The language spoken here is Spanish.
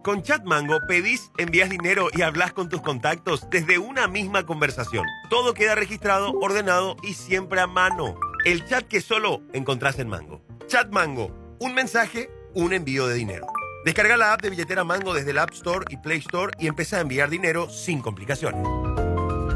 Con Chat Mango pedís, envías dinero y hablas con tus contactos desde una misma conversación. Todo queda registrado, ordenado y siempre a mano. El chat que solo encontrás en Mango. Chat Mango. Un mensaje, un envío de dinero. Descarga la app de billetera Mango desde el App Store y Play Store y empieza a enviar dinero sin complicaciones.